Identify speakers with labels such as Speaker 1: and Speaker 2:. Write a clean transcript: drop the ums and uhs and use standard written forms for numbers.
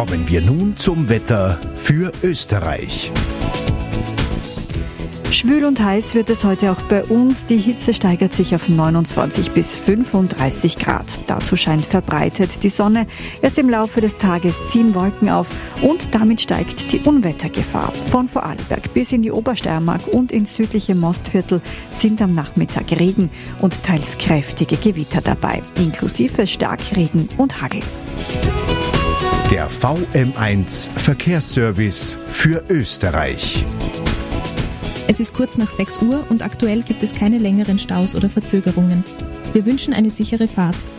Speaker 1: Kommen wir nun zum Wetter für Österreich.
Speaker 2: Schwül und heiß wird es heute auch bei uns. Die Hitze steigert sich auf 29 bis 35 Grad. Dazu scheint verbreitet die Sonne. Erst im Laufe des Tages ziehen Wolken auf und damit steigt die Unwettergefahr. Von Vorarlberg bis in die Obersteiermark und ins südliche Mostviertel sind am Nachmittag Regen und teils kräftige Gewitter dabei, inklusive Starkregen und Hagel.
Speaker 1: Der VM1 Verkehrsservice für Österreich.
Speaker 3: Es ist kurz nach 6 Uhr und aktuell gibt es keine längeren Staus oder Verzögerungen. Wir wünschen eine sichere Fahrt.